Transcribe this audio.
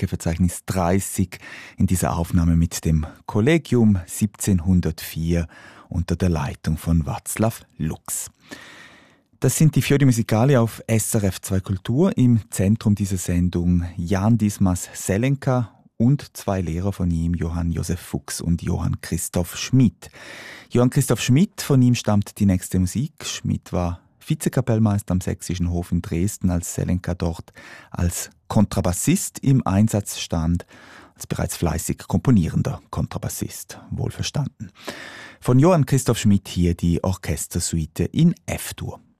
Werkeverzeichnis 30 in dieser Aufnahme mit dem Kollegium 1704 unter der Leitung von Václav Lux. Das sind die Fiori Musicali auf SRF 2 Kultur. Im Zentrum dieser Sendung Jan Dismas Selenka und zwei Lehrer von ihm, Johann Josef Fuchs und Johann Christoph Schmidt. Johann Christoph Schmidt, von ihm stammt die nächste Musik. Schmidt war Vizekapellmeister am Sächsischen Hof in Dresden, als Selenka dort als Kontrabassist im Einsatz stand, als bereits fleißig komponierender Kontrabassist, wohlverstanden. Von Johann Christoph Schmidt hier die Orchestersuite in F-Dur.